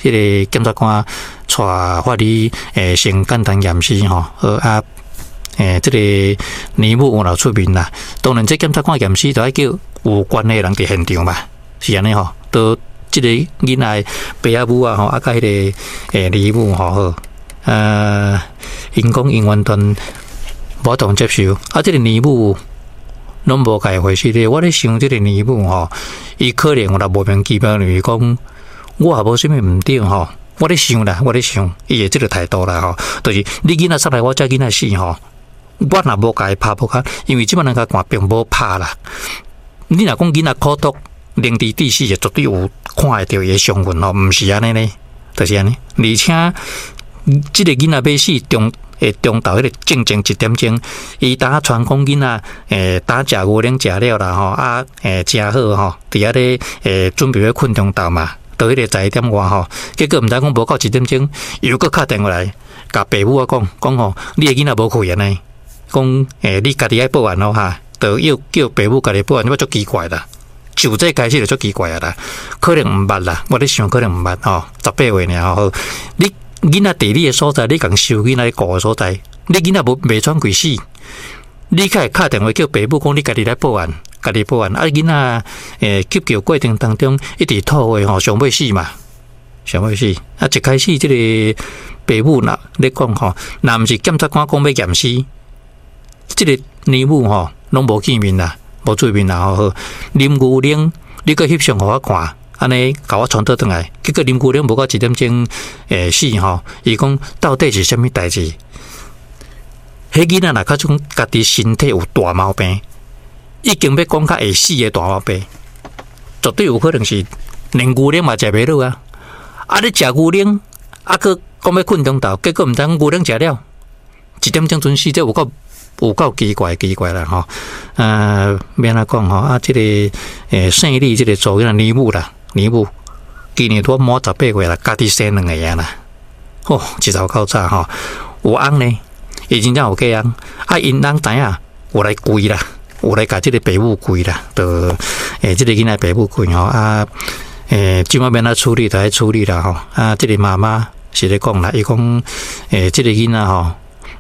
这个检察官带法医先简单验尸吼，啊，这个泥母有老出面啦。当然，这检察官验尸就要叫有关的人伫现场嘛，是安尼吼。都这个囡仔爸仔母啊吼，啊，甲迄个泥母吼，因讲因完全无同接受，啊，这个泥母拢无解回事咧。我咧想，这个泥母吼，伊可能有啦无明其妙，就是讲我也无啥物毋对吼。我咧想啦，伊诶即个态度啦吼，就是你囡仔杀来，我遮囡仔死吼，我若无甲伊拍无卡，因为即摆人甲寒并无拍啦。你若讲囡仔苦毒、凌迟致死，绝对有看会到伊诶伤痕吼，毋是安尼呢，就是安尼。而且即个囡仔要死中昼迄个正1点钟，伊当传讲囡仔当食牛奶食了啦吼，啊食好吼，伫遐咧准备要困中昼嘛。到迄个11点外吼，结果毋知讲无到1点钟，又搁敲电话来，甲爸母讲吼，你诶囡仔无去安尼，讲你家己爱报案咯哈，就要叫爸母家己报案，我足奇怪啦，就这开始就足奇怪啊啦，可能毋捌啦，我咧想可能毋捌吼，18岁尔吼，你囡仔伫你诶所在，你共收囡仔顾诶所在，你囡仔未喘气死，你开敲电话叫爸母讲你家己来报案。家己报案，啊！囡仔急救过程当中一直吐的吼，上尾死嘛，上尾死。啊！一开始这个爸母呐，咧讲吼，若毋是检察官讲要验尸，这个泥母吼拢无见面啦，无见面啦吼。啉牛奶，你搁翕相互我看，安尼甲我传倒转来，结果啉牛奶无到1点钟死吼。伊讲到底是啥物代志？迄囡仔若较种家己身体有大毛病。已经要讲较会死的大毛病，绝对有可能是连牛奶嘛食袂落啊！啊，你食牛奶，啊，佮讲要困中昼，结果毋知讲牛奶食了1点钟准死，这有够奇怪啦吼！免来讲吼，啊，这个胜利这个做个泥母啦，泥母今年拄满18岁啦，家己生2个呀啦，哦，一早到早吼，有翁呢，伊真正有嫁翁，啊，因翁知影有来跪啦。有来甲即个爸母跪啦，就即个囡仔爸母跪吼啊，即摆免来处理，就来处理啦吼啊，即个妈妈是咧讲啦，伊讲即个囡仔吼，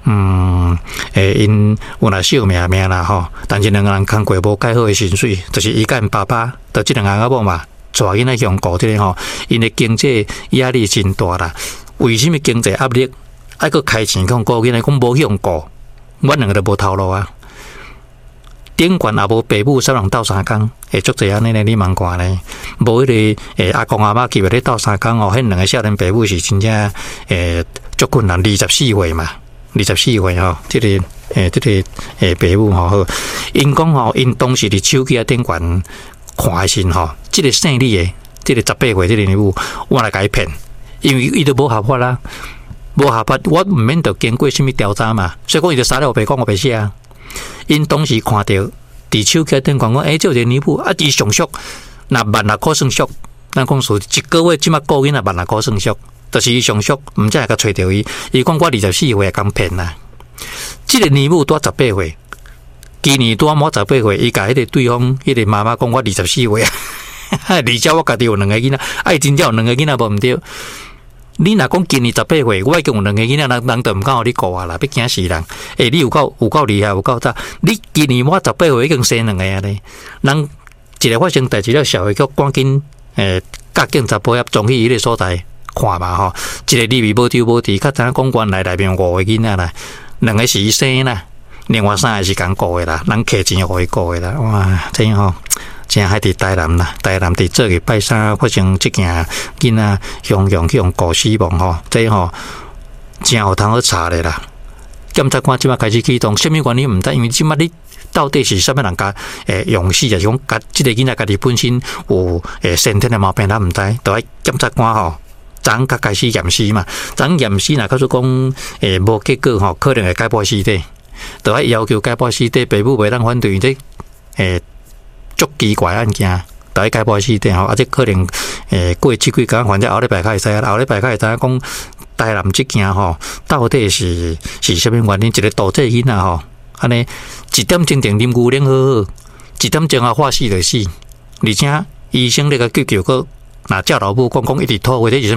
因有若小命啦吼，但是两个人工过无介好诶薪水，就是伊甲因爸爸，就即两个阿某嘛，带囡仔向顾即个吼，因诶经济压力真大啦。为什么经济压力还佫开钱讲顾囡仔，讲无向顾，阮两个都无头路啊。顶悬也无爸母三人斗3工，会足济安尼咧，你问看咧，无迄个阿公阿妈记咧斗3工哦，迄两个少年爸母是真正足困难，24岁嘛，24岁吼，即个爸母吼，因讲吼，因当时伫手机啊顶悬看诶时吼，即个姓李诶，即个18岁即个女母，我来甲伊骗，因为伊都无合法啦，无合法，我毋免着经过什么调查嘛，所以讲伊就杀了我爸讲我爸死啊。因当时看到伫手机顶讲讲，这个女仆啊，伊上俗，那10000块算俗，咱讲说一个月即马个月那10000块算俗，就是伊上俗，毋知会甲找着伊。伊讲我24岁也敢骗啦。这个女仆多18岁，今年多满18岁，伊甲迄个对方迄个妈妈讲我24岁啊，而且我家己有2个囡仔，啊，真正有2个囡仔无毋对。你若讲今年18岁，我已经有2个囡仔，人就毋敢互你顾啊啦，要惊死人。你有够厉害，有够早。你今年满18岁已经生2个啊咧，人一个发生代志了，社会局赶紧甲警察部总去伊个所在看嘛吼。一个里面无丢无滴，较知影讲原来内面5个囡仔啦，2个是伊生啦，另外3个是共顾的啦，人客钱互伊顾的啦，哇，这样吼。真还伫台南啦，台南伫这个拜三发生即件囡仔雄去用顾死亡吼，这吼真有通好查咧啦。检察官即马开始启动，什么原因毋知，因为即马你到底是啥物人家用死，还是讲家即个囡仔家己本身有先天的毛病，咱毋知，就爱检察官吼，昨甲开始验尸嘛，昨验尸若假如讲无结果吼，可能会解剖尸体，就爱要求解剖尸体，爸母袂当反对这足奇怪案件，就爱解剖尸体吼，啊，这可能过几工，反正后礼拜才会知影，后礼拜才会知影讲台南这件吼，到底是啥物原因？一个大这囡仔吼，安尼1点钟定啉牛奶好好，1点钟啊化死就死，而且医生咧个救个，若叫老母讲一直吐，或者是啥物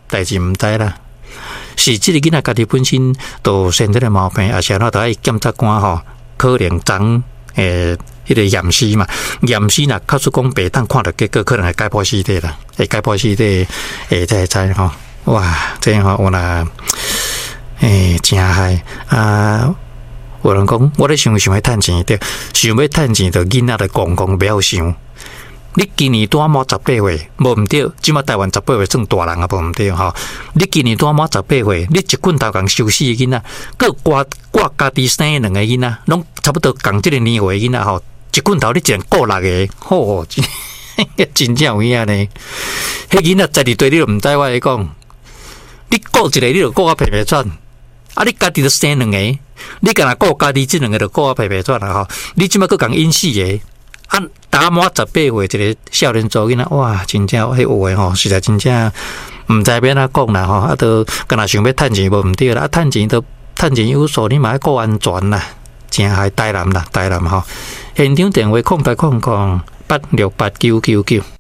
代志毋知啦。是即个囡仔家己本身都身体的毛病，而且都爱检察官吼，可能昨迄个验尸嘛，验尸若靠出讲白当看到结果，可能会解剖尸体啦，会解剖尸体，才知吼。哇，这吼有啦，真害啊！有人讲，我咧想要趁钱对，想要趁钱，就囡仔就讲不要想。你今年多满18岁，无毋对，即马台湾18岁算大人啊，无毋对吼。你今年多满18岁，你一棍头共收死嘅囡仔，佮我家己生2个囡仔，拢差不多共即个年岁囡仔吼，一棍头你只能顾6个，吼，真正有影呢。迄囡仔12岁你都毋知我咧讲，你顾一个你就顾我皮皮喘，啊你家己都生2个，你干那顾家己即2个就顾我皮皮喘啦吼，你即马佮共因4个。啊，打满18岁一个少年族囡仔，哇，真正迄有诶吼，实在真正毋知要安讲啦吼，啊，都干那想要趁钱无毋对啦，啊，趁钱有数，你嘛要顾安全啦，真害台南啦，台南吼，现场电话0800868999。